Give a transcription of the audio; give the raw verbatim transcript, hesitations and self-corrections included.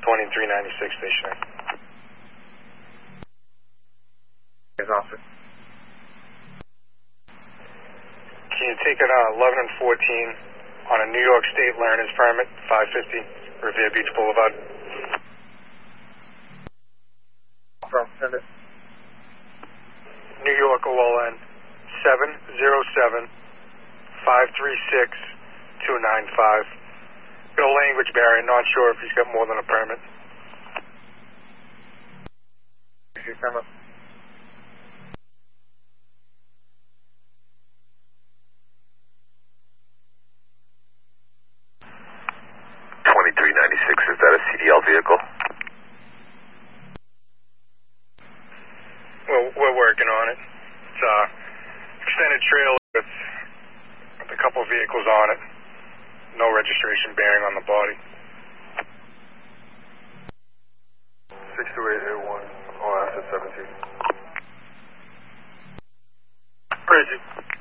twenty-three ninety-six stationary. Yes, officer. Can you take an uh, eleven and fourteen on a New York State learner's permit, five fifty Revere Beach Boulevard? From send it. New York O L N seven zero seven five three six two nine five. Got a language barrier, not sure if he's got more than a permit. If you come up. twenty-three ninety-six, is that a C D L vehicle? Well, we're working on it. It's a uh, extended trailer with, with a couple of vehicles on it. No registration bearing on the body. six two eight eight one, oh, asset seventeen. Bridget.